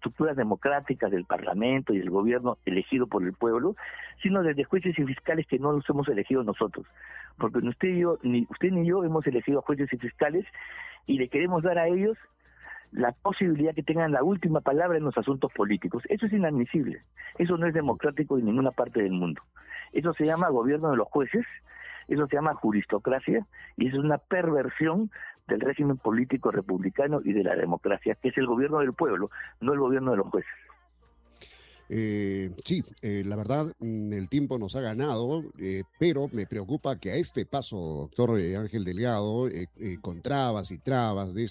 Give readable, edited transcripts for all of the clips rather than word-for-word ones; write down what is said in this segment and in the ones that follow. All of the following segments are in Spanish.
estructuras democráticas del Parlamento y del gobierno elegido por el pueblo, sino desde jueces y fiscales que no los hemos elegido nosotros. Porque ni usted ni yo hemos elegido a jueces y fiscales y le queremos dar a ellos la posibilidad que tengan la última palabra en los asuntos políticos. Eso es inadmisible. Eso no es democrático en ninguna parte del mundo. Eso se llama gobierno de los jueces, eso se llama juristocracia, y eso es una perversión del régimen político republicano y de la democracia, que es el gobierno del pueblo, no el gobierno de los jueces. Sí, la verdad, el tiempo nos ha ganado, pero me preocupa que a este paso, doctor Ángel Delgado, con trabas y trabas de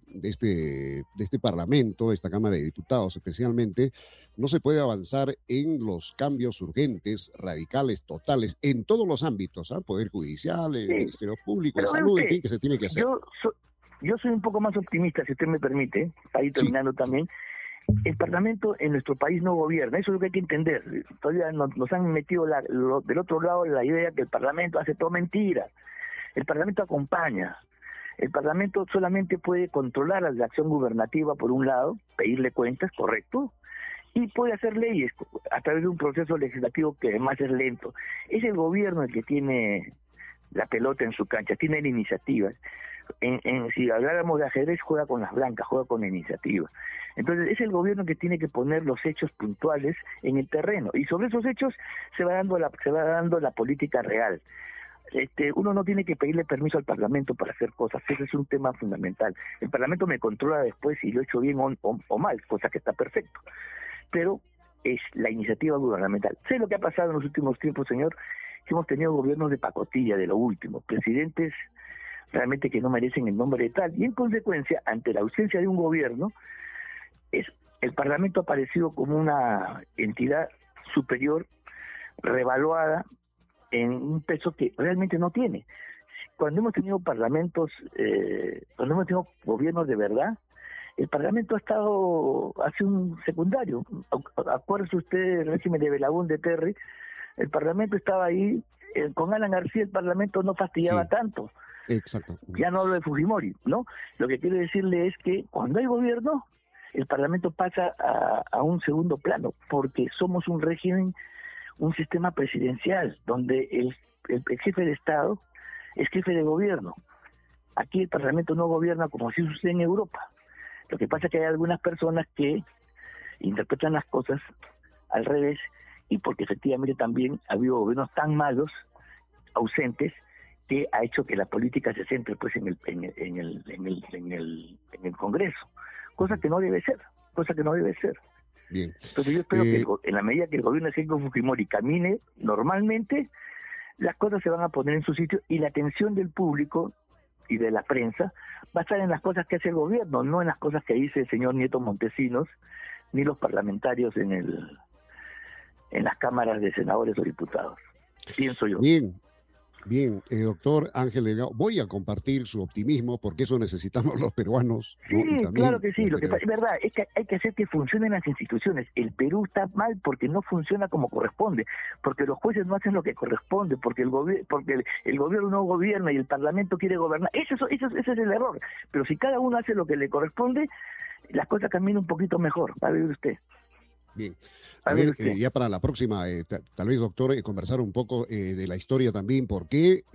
este Parlamento, esta Cámara de Diputados especialmente, no se puede avanzar en los cambios urgentes, radicales, totales, en todos los ámbitos, Poder Judicial, el Ministerio Público, de Salud, en fin, que se tiene que hacer. Yo soy un poco más optimista, si usted me permite, ahí terminando también. El Parlamento en nuestro país no gobierna, eso es lo que hay que entender. Todavía nos han metido del otro lado la idea que el Parlamento hace todo mentira. El Parlamento acompaña. El Parlamento solamente puede controlar la acción gubernativa por un lado, pedirle cuentas, correcto, y puede hacer leyes a través de un proceso legislativo que además es lento. Es el gobierno el que tiene la pelota en su cancha, tiene la iniciativa. Si habláramos de ajedrez, juega con las blancas, juega con la iniciativa. Entonces es el gobierno que tiene que poner los hechos puntuales en el terreno, y sobre esos hechos se va dando la política real. Uno no tiene que pedirle permiso al Parlamento para hacer cosas, ese es un tema fundamental. El Parlamento me controla después si lo he hecho bien o mal, cosa que está perfecto, pero es la iniciativa gubernamental. ¿Sé lo que ha pasado en los últimos tiempos, señor? Que hemos tenido gobiernos de pacotilla, de lo último, presidentes realmente que no merecen el nombre de tal, y en consecuencia, ante la ausencia de un gobierno, el Parlamento ha aparecido como una entidad superior, revaluada en un peso que realmente no tiene. Cuando hemos tenido parlamentos, cuando hemos tenido gobiernos de verdad, el Parlamento ha estado hace un secundario. Acuérdese usted del régimen de Belaún, de Terry, el Parlamento estaba ahí, con Alan García el Parlamento no fastidiaba tanto. Exacto. Ya no hablo de Fujimori, ¿no? Lo que quiero decirle es que cuando hay gobierno, el Parlamento pasa a un segundo plano, porque somos un régimen, un sistema presidencial, donde el jefe de Estado es jefe de gobierno. Aquí el Parlamento no gobierna como si sucede en Europa. Lo que pasa es que hay algunas personas que interpretan las cosas al revés, y porque efectivamente también ha habido gobiernos tan malos, ausentes, que ha hecho que la política se centre pues en el Congreso, cosa que no debe ser. Bien. Entonces yo espero que en la medida que el gobierno de Keiko Fujimori camine normalmente, las cosas se van a poner en su sitio y la atención del público y de la prensa va a estar en las cosas que hace el gobierno, no en las cosas que dice el señor Nieto Montesinos, ni los parlamentarios en las cámaras de senadores o diputados, pienso yo. Bien, doctor Ángel Delgado, voy a compartir su optimismo porque eso necesitamos los peruanos, ¿no? Sí, claro que sí, lo que es verdad es que hay que hacer que funcionen las instituciones. El Perú está mal porque no funciona como corresponde, porque los jueces no hacen lo que corresponde, porque el gobierno no gobierna y el Parlamento quiere gobernar. Ese es el error. Pero si cada uno hace lo que le corresponde, las cosas caminan un poquito mejor, va a ver usted. Bien. A ver, ya para la próxima, tal vez, doctor, conversar un poco de la historia también. ¿Por qué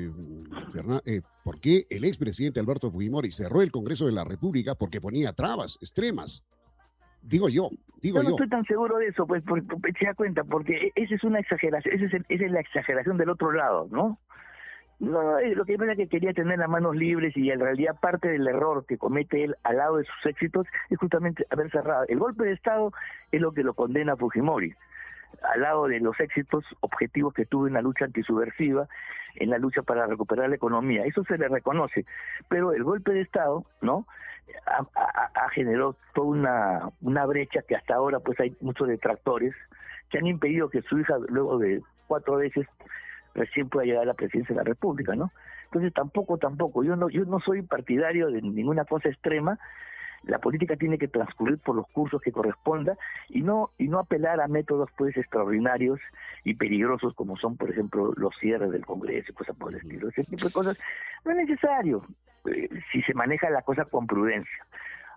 el expresidente Alberto Fujimori cerró el Congreso de la República? Porque ponía trabas extremas. Digo yo. No estoy tan seguro de eso, pues, se da cuenta, porque esa es una exageración, esa es la exageración del otro lado, ¿no? No, lo que pasa es que quería tener las manos libres y en realidad parte del error que comete él al lado de sus éxitos es justamente haber cerrado. El golpe de Estado es lo que lo condena a Fujimori, al lado de los éxitos objetivos que tuvo en la lucha antisubversiva, en la lucha para recuperar la economía. Eso se le reconoce, pero el golpe de Estado, ¿no?, ha generado toda una brecha que hasta ahora pues hay muchos detractores que han impedido que su hija, luego de 4 veces, recién pueda llegar a la presidencia de la República, ¿no? Entonces tampoco, yo no soy partidario de ninguna cosa extrema. La política tiene que transcurrir por los cursos que corresponda y no apelar a métodos pues extraordinarios y peligrosos como son, por ejemplo, los cierres del Congreso y cosas por el estilo. Ese tipo de cosas no es necesario si se maneja la cosa con prudencia.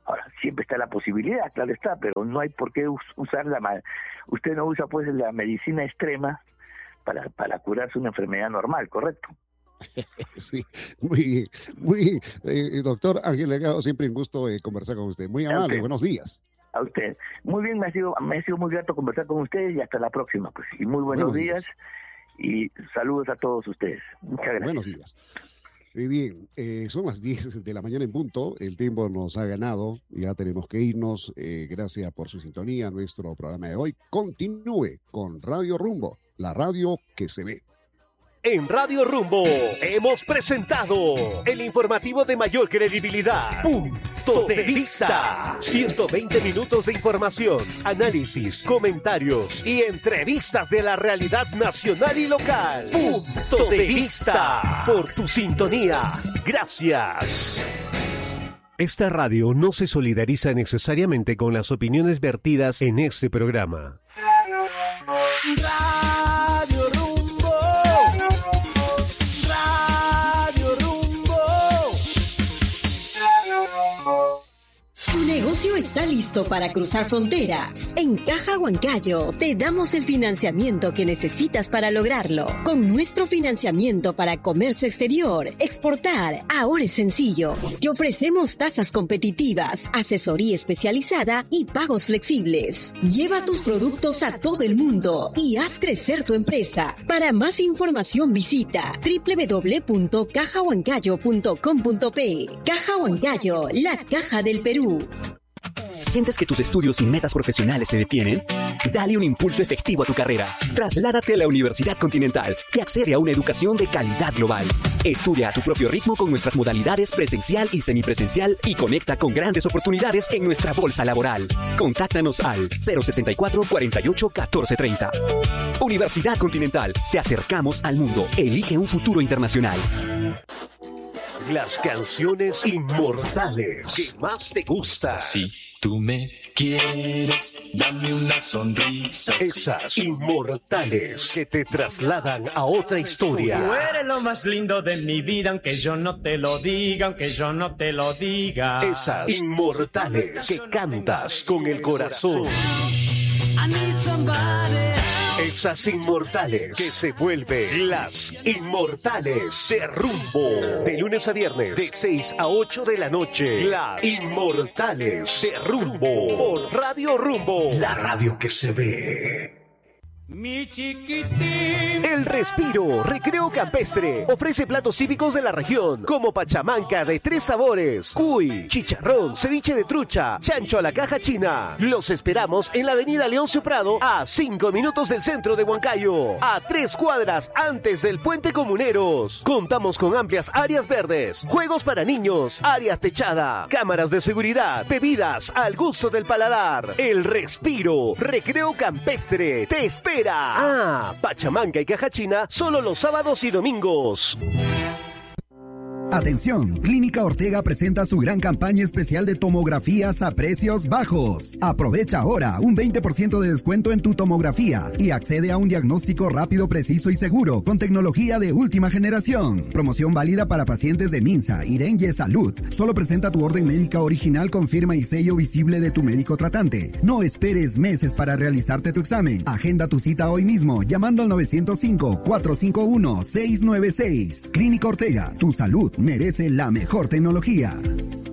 Ahora, siempre está la posibilidad, claro está, pero no hay por qué usarla mal. Usted no usa pues la medicina extrema para curarse una enfermedad normal, ¿correcto? Sí, muy bien. Doctor Ángel Delgado, siempre un gusto conversar con usted. Muy amable, buenos días. A usted. Muy bien, me ha sido muy grato conversar con ustedes y hasta la próxima, pues. Y muy buenos días y saludos a todos ustedes. Muchas gracias. Buenos días. Muy bien, son las 10 de la mañana en punto, el tiempo nos ha ganado, ya tenemos que irnos, gracias por su sintonía, nuestro programa de hoy continúe con Radio Rumbo, la radio que se ve. En Radio Rumbo hemos presentado el informativo de mayor credibilidad, Punto de Vista. 120 minutos de información, análisis, comentarios y entrevistas de la realidad nacional y local. Punto de Vista. Por tu sintonía. Gracias. Esta radio no se solidariza necesariamente con las opiniones vertidas en este programa. Radio Rumbo. Tu negocio está listo para cruzar fronteras. En Caja Huancayo te damos el financiamiento que necesitas para lograrlo. Con nuestro financiamiento para comercio exterior, exportar, ahora es sencillo. Te ofrecemos tasas competitivas, asesoría especializada y pagos flexibles. Lleva tus productos a todo el mundo y haz crecer tu empresa. Para más información visita www.cajahuancayo.com.pe. Caja Huancayo, la caja del Perú. ¿Sientes que tus estudios y metas profesionales se detienen? Dale un impulso efectivo a tu carrera. Trasládate a la Universidad Continental, que accede a una educación de calidad global. Estudia a tu propio ritmo con nuestras modalidades presencial y semipresencial y conecta con grandes oportunidades en nuestra bolsa laboral. Contáctanos al 064 48 14 30. Universidad Continental, te acercamos al mundo. Elige un futuro internacional. Las canciones inmortales que más te gustan. Si tú me quieres, dame una sonrisa. Esas inmortales que te trasladan a otra historia. Tú eres lo más lindo de mi vida, aunque yo no te lo diga, aunque yo no te lo diga. Esas inmortales que cantas con el corazón. I need somebody. Esas inmortales que se vuelven las inmortales de Rumbo. De lunes a viernes, de 6 a 8 de la noche. Las inmortales de Rumbo. Por Radio Rumbo, la radio que se ve. Mi chiquitín. El Respiro Recreo Campestre ofrece platos típicos de la región, como pachamanca de 3 sabores, cuy, chicharrón, ceviche de trucha, chancho a la caja china. Los esperamos en la avenida Leoncio Prado, a 5 minutos del centro de Huancayo, a 3 cuadras antes del Puente Comuneros. Contamos con amplias áreas verdes, juegos para niños, áreas techada, cámaras de seguridad, bebidas al gusto del paladar. El Respiro Recreo Campestre te espera. Pachamanca y caja china solo los sábados y domingos. Atención, Clínica Ortega presenta su gran campaña especial de tomografías a precios bajos. Aprovecha ahora un 20% de descuento en tu tomografía y accede a un diagnóstico rápido, preciso y seguro con tecnología de última generación. Promoción válida para pacientes de Minsa, Irenye Salud. Solo presenta tu orden médica original con firma y sello visible de tu médico tratante. No esperes meses para realizarte tu examen. Agenda tu cita hoy mismo llamando al 905-451-696. Clínica Ortega, tu salud merece la mejor tecnología.